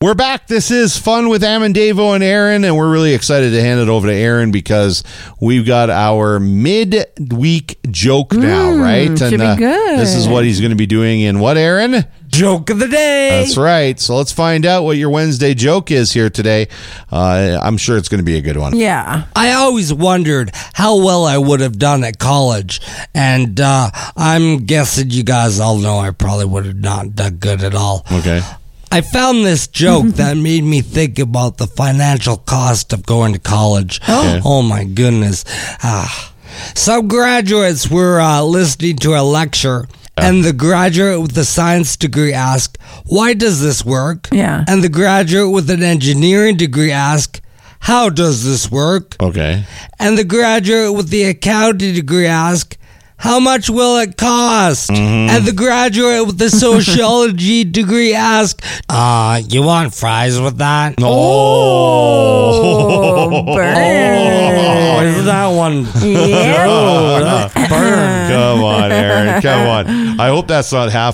We're back. This is Fun with Amandavo and Aaron, and we're really excited to hand it over to Aaron because we've got our midweek joke now, right? Should be good. This is what he's going to be doing in what, Aaron? Joke of the day. That's right. So let's find out what your Wednesday joke is here today. I'm sure it's going to be a good one. Yeah. I always wondered how well I would have done at college, and I'm guessing you guys all know I probably would have not done good at all. Okay. I found this joke that made me think about the financial cost of going to college. Okay. Oh my goodness. Some graduates were listening to a lecture, and the graduate with the science degree asked, "Why does this work?" Yeah. And the graduate with an engineering degree asked, "How does this work?" Okay. And the graduate with the accounting degree asked, "How much will it cost?" And the graduate with the sociology degree asked, you want fries with that? Oh, burn. Isn't that one? Yeah. Burn. Come on, Aaron. Come on. I hope that's not half